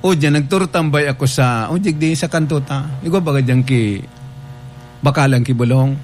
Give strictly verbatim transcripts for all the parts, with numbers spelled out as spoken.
O dyan, nagturtambay ako sa, o di sa kantuta. Igo baga dyan ki, bakalang kibulong.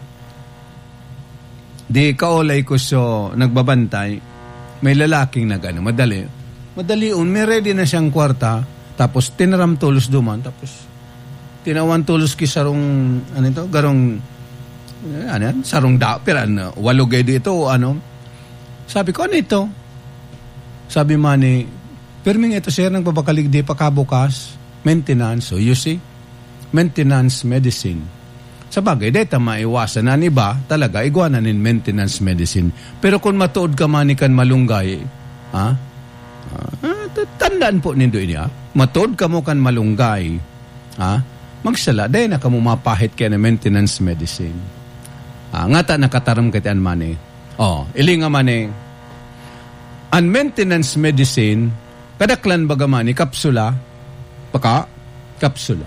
Di kaolay ko so, nagbabantay, may lalaking nag, ano, madali. Madali un, may ready na siyang kwarta, tapos tinaram tulos duman, tapos tinawan tulos ki sarong, ano ito, garong, ano yan, sarong dapiran, walugay dito, ano. Sabi ko, ano ito? Sabi mani, perming ito sir, nang babakalig di pakabukas, maintenance, so you see, maintenance medicine. Sa bagay, dito maiwasan na iba, talaga, iguanan in maintenance medicine. Pero kung matuod ka manikan malunggay, ha? Ah, tandaan po nindo niya, matuod ka mo kan malunggay, ha? Magsala, dahil na ka mo mapahit kaya na maintenance medicine. Ah, nga ta nakataram katian mani. Oh, ilinga mani, ang maintenance medicine, kadaklan bagamani, kapsula, paka, kapsula.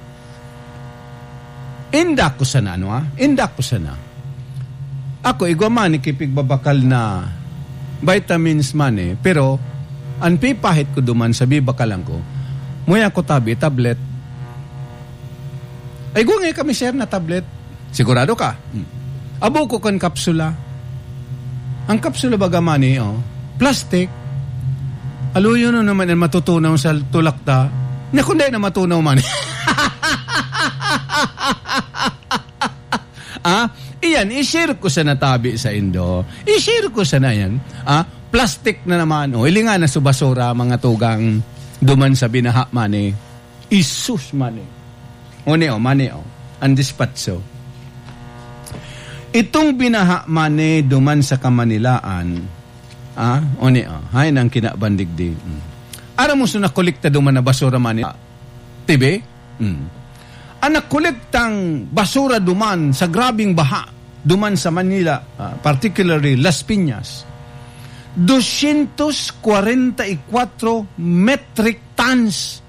Indak ko sana, ano ha? Indak ko sana. Ako, igwamani kipigbabakal na vitamins mani, pero, ang pipahit ko duman, sabi bakalan ko, muya ko tabi, tablet. Ay, gungay kami share na tablet. Sigurado ka? Hmm. Abo ko kan kapsula. Ang kapsula bagamani, oh, plastic. Aluyo no naman ang matutunaw sa tulakta. Na kundi na matunaw man. Ah, iyan, i-share ko sa natabi sa Indo. I-share ko sa na yan. Ah, plastic na naman. O, ili nga na subasura, mga tugang duman sa binaha mani. Isus mani. O ni o, mani o. Ang dispatso. Itong binaha mani duman sa Kamanilaan, ah, oni ah, hay nang kinabandigdig. Mm. Ara mo so nakolekta duman na basura man tibe? Mm. Ang nakolektang basura duman sa grabing baha duman sa Manila, uh, particularly Las Piñas, two hundred forty-four metric tons.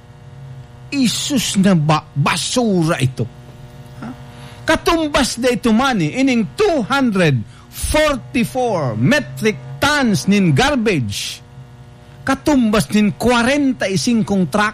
Isus na ba basura ito. Ha? Katumbas na ito mani ining two hundred forty-four metric tons nin garbage, katumbas nin forty-five truck.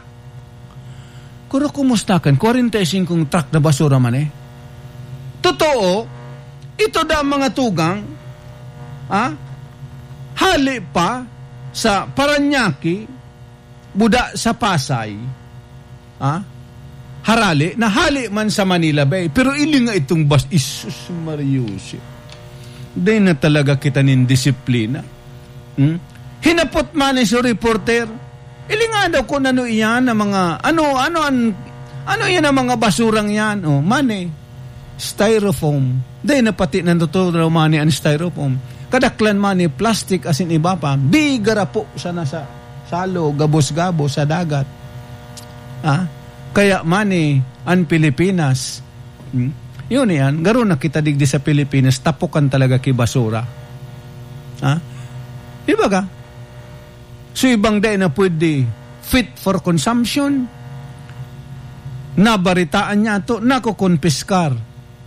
Kuro kumusta kan forty-five truck na basura man eh. Totoo, ito da mga tugang, ha? Hali pa sa Paranaque, buda sa Pasay, ha? Harali, na hali man sa Manila Bay, pero ili nga itong bas, Isus Mariusi. Day na talaga kita nin disiplina. Hmm? Hinapot man sa reporter. Ili nga daw kung ano iyan na mga, ano, ano, an, ano yan ang mga basurang yan? Oh, mani, styrofoam. Day na pati nanduto daw mani ang styrofoam. Kadaklan mani, plastic asin iba pa. Bigara po sana sa salo, gabos-gabos sa dagat. Ah? Kaya mani, ang Pilipinas, hmm? Yun yan, garo na kita digdi sa Pilipinas, tapukan talaga ki basura. Ha? Diba ka? So ibang day na pwede fit for consumption, nabaritaan niya ito, nakukonpiskar.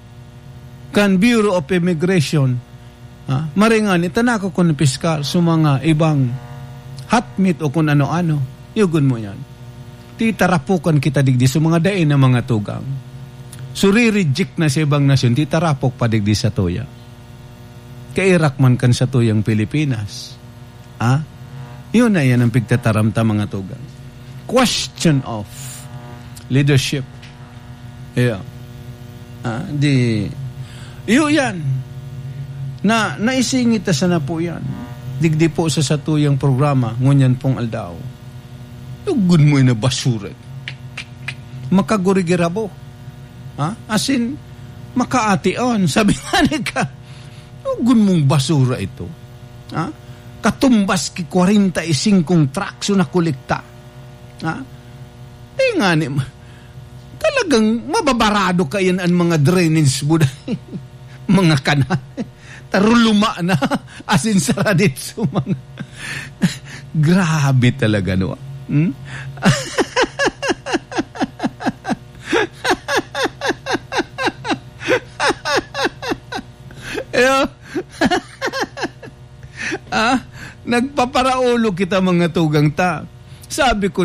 Kan Bureau of Immigration, ha? Maringan, ito nakukonpiskar sa mga ibang hot meat o kung ano-ano. Yugon mo yan. Titarapukan kita digdi sa mga day na mga tugang. So, re-reject na sa ibang nasyon, di tarapok padigdi sa tuya. Kairak man kan sa tuyang Pilipinas. Ah? Yun na yan ang pigtataramta mga tugang. Question of leadership. Yeah. Ah, di, yun yan. Na, naisingit sa na po yan. Digdi po sa sa tuyang programa, ngunyan pong aldaw. Yugun mo na basura. Makagurigirabo. Ha? Asin, makaation. Sabi nga ni ka, ugun mong basura ito. Ha? Katumbas ki forty-five truck so nakolekta. Ha? Eh nga ni, talagang mababarado kayan ang mga drainage buday. Mga kanal. Taruluma na. Asin saradit so mga. Grabe talaga, no? Hmm? ah, nagpaparaulo kita mga tugang ta. Sabi ko